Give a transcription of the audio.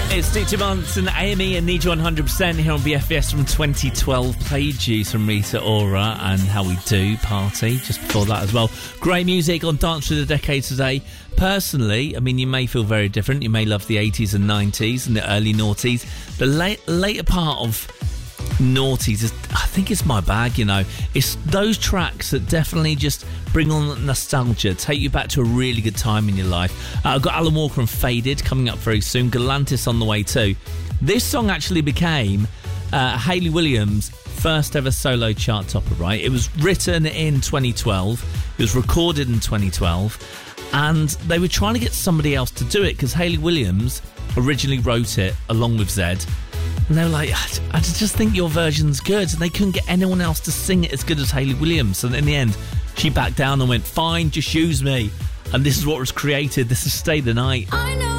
It's Stitch Months and AME and Need You 100% here on BFBS from 2012. Played you some Rita Ora and How We Do Party just before that as well. Great music on Dance Through the Decades today. Personally, I mean, you may feel very different. You may love the 80s and 90s and the early noughties. The later part of noughties is, I think it's my bag, you know. It's those tracks that definitely just bring on nostalgia, take you back to a really good time in your life. I've got Alan Walker and Faded coming up very soon. Galantis on the way too. This song actually became Hayley Williams' first ever solo chart topper, right? It was written in 2012. It was recorded in 2012. And they were trying to get somebody else to do it because Hayley Williams originally wrote it along with Zed. And they were like, I just think your version's good. And they couldn't get anyone else to sing it as good as Hayley Williams. And in the end, she backed down and went, fine, just use me. And this is what was created. This is Stay the Night. I know.